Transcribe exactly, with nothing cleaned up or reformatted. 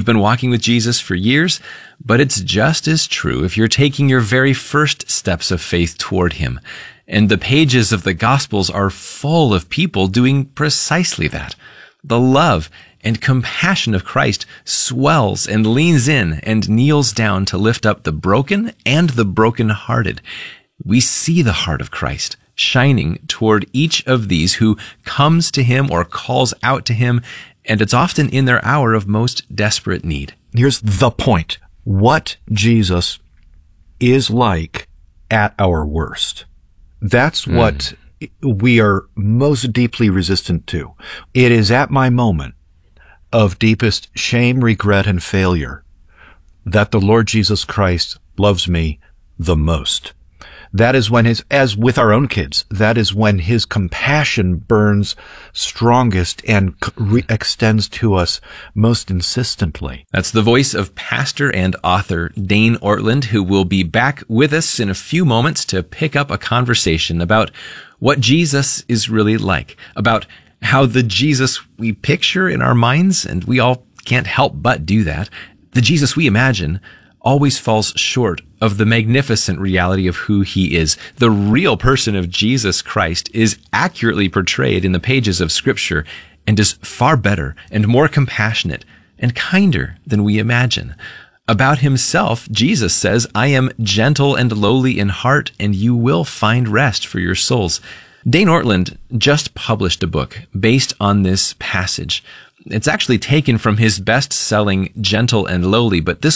been walking with Jesus for years, but it's just as true if you're taking your very first steps of faith toward him. And the pages of the Gospels are full of people doing precisely that. The love and compassion of Christ swells and leans in and kneels down to lift up the broken and the brokenhearted. We see the heart of Christ shining toward each of these who comes to him or calls out to him, and it's often in their hour of most desperate need. Here's the point. What Jesus is like at our worst. That's mm. what we are most deeply resistant to. It is at my moment of deepest shame, regret, and failure that the Lord Jesus Christ loves me the most. That is when his, as with our own kids, that is when his compassion burns strongest and re- extends to us most insistently. That's the voice of pastor and author Dane Ortlund, who will be back with us in a few moments to pick up a conversation about what Jesus is really like, about how the Jesus we picture in our minds, and we all can't help but do that, the Jesus we imagine always falls short of the magnificent reality of who he is. The real person of Jesus Christ is accurately portrayed in the pages of Scripture and is far better and more compassionate and kinder than we imagine. About himself, Jesus says, "I am gentle and lowly in heart, and you will find rest for your souls." Dane Ortlund just published a book based on this passage. It's actually taken from his best-selling Gentle and Lowly, but this